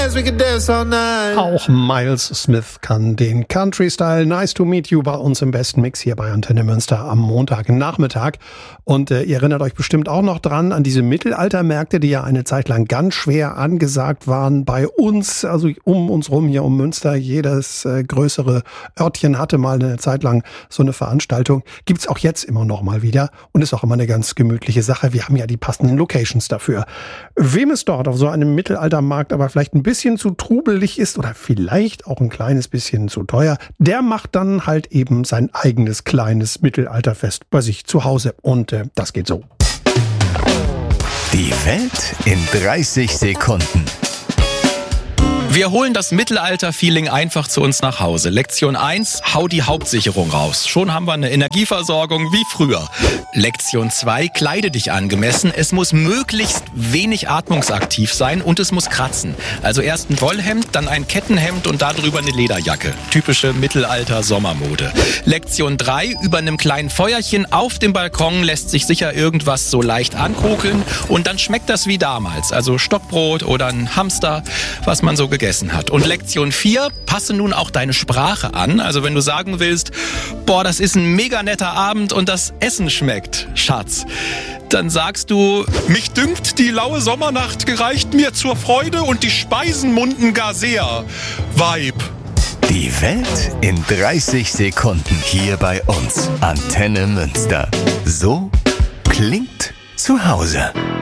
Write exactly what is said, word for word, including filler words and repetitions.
Auch Miles Smith kann den Country-Style. Nice to meet you bei uns im besten Mix hier bei Antenne Münster am Montagnachmittag. Und äh, ihr erinnert euch bestimmt auch noch dran an diese Mittelaltermärkte, die ja eine Zeit lang ganz schwer angesagt waren bei uns, also um uns rum hier um Münster. Jedes äh, größere Örtchen hatte mal eine Zeit lang so eine Veranstaltung. Gibt's auch jetzt immer noch mal wieder und ist auch immer eine ganz gemütliche Sache. Wir haben ja die passenden Locations dafür. Wem es dort auf so einem Mittelaltermarkt aber vielleicht ein bisschen zu trubelig ist oder vielleicht auch ein kleines bisschen zu teuer, der macht dann halt eben sein eigenes kleines Mittelalterfest bei sich zu Hause. Und äh, das geht so. Die Welt in dreißig Sekunden. Wir holen das Mittelalter-Feeling einfach zu uns nach Hause. Lektion eins, hau die Hauptsicherung raus. Schon haben wir eine Energieversorgung wie früher. Lektion zwei, kleide dich angemessen. Es muss möglichst wenig atmungsaktiv sein und es muss kratzen. Also erst ein Wollhemd, dann ein Kettenhemd und darüber eine Lederjacke. Typische Mittelalter-Sommermode. Lektion drei, über einem kleinen Feuerchen auf dem Balkon lässt sich sicher irgendwas so leicht ankokeln und dann schmeckt das wie damals. Also Stockbrot oder ein Hamster, was man so gegessen hat. Und Lektion vier, passe nun auch deine Sprache an. Also wenn du sagen willst, boah, das ist ein mega netter Abend und das Essen schmeckt, Schatz, dann sagst du, mich dünkt, die laue Sommernacht gereicht mir zur Freude und die Speisen munden gar sehr. Weib. Die Welt in dreißig Sekunden hier bei uns. Antenne Münster. So klingt zu Hause.